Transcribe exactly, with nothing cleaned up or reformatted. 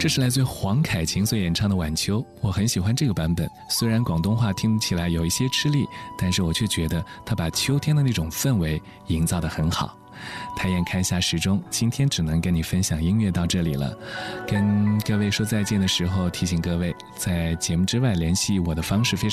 这是来自黄凯芹所演唱的《晚秋》，我很喜欢这个版本。虽然广东话听起来有一些吃力，但是我却觉得他把秋天的那种氛围营造得很好。抬眼看下时钟，今天只能跟你分享音乐到这里了。跟各位说再见的时候，提醒各位在节目之外联系我的方式非常